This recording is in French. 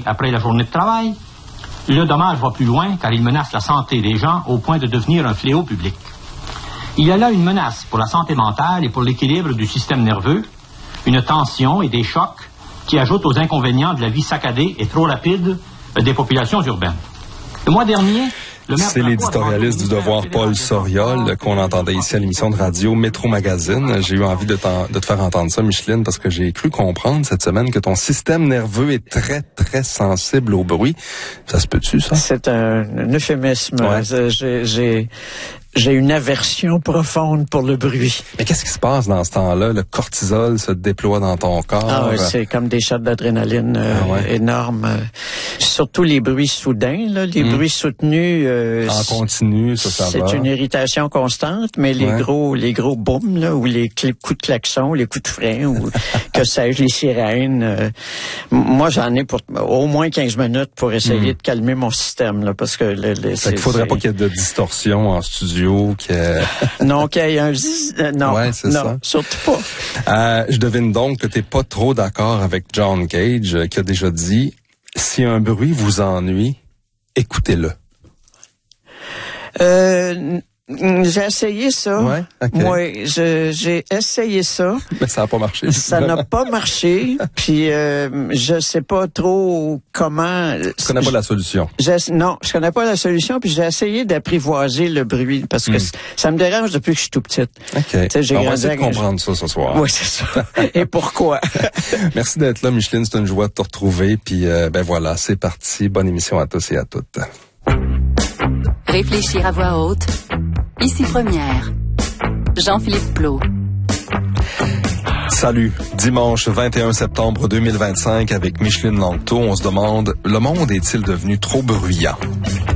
après la journée de travail. Le dommage va plus loin car il menace la santé des gens au point de devenir un fléau public. Il y a là une menace pour la santé mentale et pour l'équilibre du système nerveux, une tension et des chocs qui ajoutent aux inconvénients de la vie saccadée et trop rapide des populations urbaines. Le mois dernier, c'est l'éditorialiste du Devoir, Paul Soriol, qu'on entendait ici à l'émission de radio Métro Magazine. J'ai eu envie de te faire entendre ça, Micheline, parce que j'ai cru comprendre cette semaine que ton système nerveux est très, très sensible au bruit. Ça se peut-tu, ça? C'est un euphémisme. Ouais. J'ai une aversion profonde pour le bruit. Mais qu'est-ce qui se passe dans ce temps-là? Le cortisol se déploie dans ton corps. Ah oui, c'est comme des shots d'adrénaline énormes. Surtout les bruits soudains, là, les bruits soutenus. En continu, ça va. C'est une irritation constante, mais les gros booms, là, ou les coups de klaxon, les coups de frein, ou que sais-je, les sirènes. Moi, j'en ai pour au moins 15 minutes pour essayer de calmer mon système, là, parce que il faudrait pas qu'il y ait de distorsion en studio. Non, qu'il y ait un non, ouais, c'est non, ça. Surtout pas. Je devine donc que t'es pas trop d'accord avec John Cage, qui a déjà dit « Si un bruit vous ennuie, écoutez-le ». J'ai essayé ça. Ouais, okay. Moi, j'ai essayé ça. Mais ça n'a pas marché. Ça n'a pas marché. Puis je sais pas trop comment. Tu connais pas la solution. Non, je connais pas la solution. Puis j'ai essayé d'apprivoiser le bruit parce que ça me dérange depuis que je suis tout petite. Ok. On va essayer de comprendre ça ce soir. Oui, c'est ça. Et pourquoi? Merci d'être là, Micheline. C'est une joie de te retrouver. Puis voilà, c'est parti. Bonne émission à tous et à toutes. Réfléchir à voix haute. Ici Première. Jean-Philippe Plot. Salut. Dimanche 21 septembre 2025 avec Micheline Langto, on se demande, le monde est-il devenu trop bruyant?